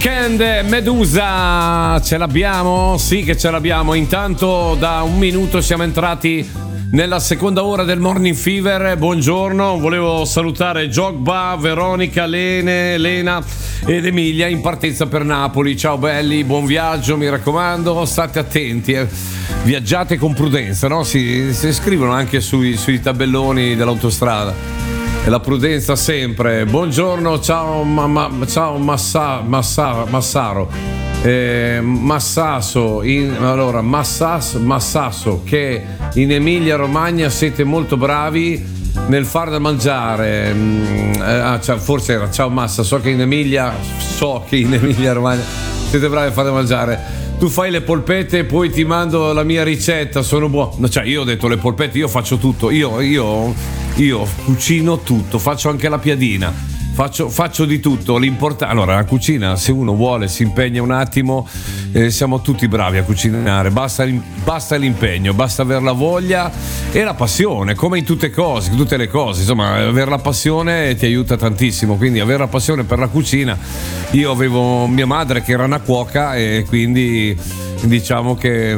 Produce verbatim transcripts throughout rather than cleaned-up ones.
Weekend, Medusa, ce l'abbiamo? Sì che ce l'abbiamo. Intanto da un minuto siamo entrati nella seconda ora del Morning Fever. Buongiorno, volevo salutare Giogba, Veronica, Lene, Elena ed Emilia in partenza per Napoli. Ciao belli, buon viaggio, mi raccomando, state attenti, eh. Viaggiate con prudenza, no? Si, si scrivono anche sui, sui tabelloni dell'autostrada. E la prudenza sempre. Buongiorno, ciao, ma, ma, ciao Massa, Massa, Massaro. Eh, Massasso, in, allora Massasso, Massasso, che in Emilia Romagna siete molto bravi nel far da mangiare. Mm, eh, ah, cioè, forse era ciao Massa, so che in Emilia, so che in Emilia Romagna siete bravi a far da mangiare. Tu fai le polpette e poi ti mando la mia ricetta, sono buono. No, cioè, io ho detto le polpette, io faccio tutto, io, io, io cucino tutto, faccio anche la piadina. Faccio, faccio di tutto, l'importante. Allora, la cucina, se uno vuole, si impegna un attimo, eh, siamo tutti bravi a cucinare, basta, basta l'impegno, basta avere la voglia e la passione, come in tutte cose, tutte le cose, insomma, avere la passione ti aiuta tantissimo, quindi avere la passione per la cucina. Io avevo mia madre che era una cuoca e quindi diciamo che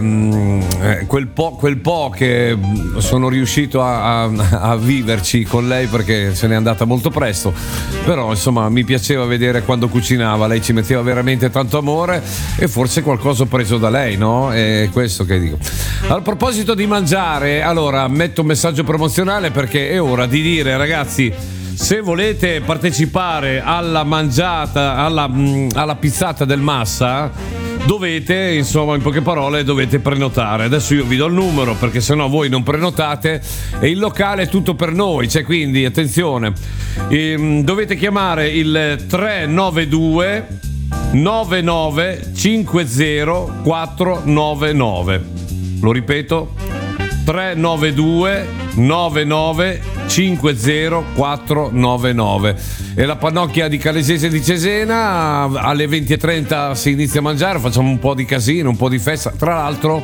mh, quel, po', quel po' che sono riuscito a, a, a viverci con lei, perché se n'è andata molto presto, però insomma mi piaceva vedere quando cucinava, lei ci metteva veramente tanto amore e forse qualcosa ho preso da lei, no? È questo che dico. A proposito di mangiare, allora metto un messaggio promozionale perché è ora di dire, ragazzi, se volete partecipare alla mangiata, alla, alla pizzata del Massa, dovete, insomma, in poche parole, dovete prenotare. Adesso io vi do il numero perché sennò voi non prenotate e il locale è tutto per noi, cioè, quindi attenzione, ehm, dovete chiamare il tre nove due nove nove cinque zero quattro nove nove. Lo ripeto, tre nove due nove nove cinque zero quattro nove nove. E la pannocchia di Calesese di Cesena alle venti e trenta si inizia a mangiare, facciamo un po' di casino, un po' di festa. Tra l'altro,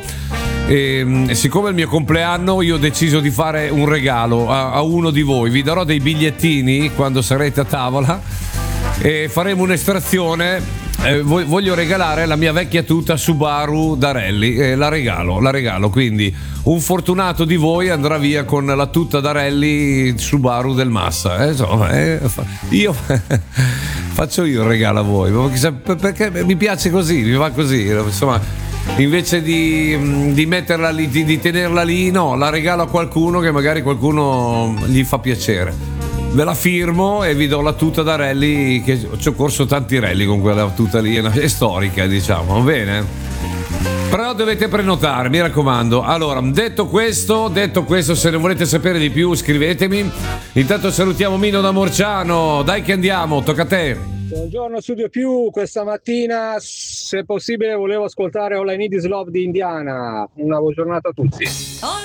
e, siccome è il mio compleanno, io ho deciso di fare un regalo a, a uno di voi. Vi darò dei bigliettini quando sarete a tavola e faremo un'estrazione. Eh, voglio regalare la mia vecchia tuta Subaru da rally, eh, la regalo, la regalo, quindi un fortunato di voi andrà via con la tuta da rally Subaru del Massa, eh, insomma, eh, io faccio io il regalo a voi perché mi piace così, mi va così, insomma, invece di, di metterla lì, di, di tenerla lì, no, la regalo a qualcuno che magari qualcuno gli fa piacere. Ve la firmo e vi do la tuta da rally, che ci ho corso tanti rally con quella tuta lì, è storica, diciamo, va bene? Però dovete prenotare, mi raccomando. Allora, detto questo, detto questo, se ne volete sapere di più scrivetemi. Intanto salutiamo Mino da Morciano, dai che andiamo, tocca a te. Buongiorno Studio Più, questa mattina se possibile volevo ascoltare All I Need Is Love di Indiana. Una buona giornata a tutti.